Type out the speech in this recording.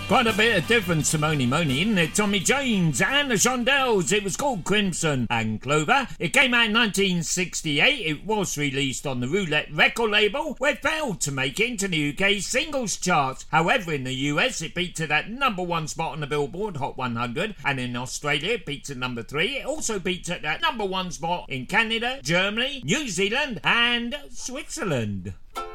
Quite a bit of difference to Mony Mony, isn't it? Tommy James and the Shondells. It was called Crimson and Clover. It came out in 1968. It was released on the Roulette record label, where it failed to make it into the UK singles charts. However, in the US, it beat to that number 1 spot on the Billboard Hot 100, and in Australia, it beat to number 3. It also beat to that number 1 spot in Canada, Germany, New Zealand, and Switzerland.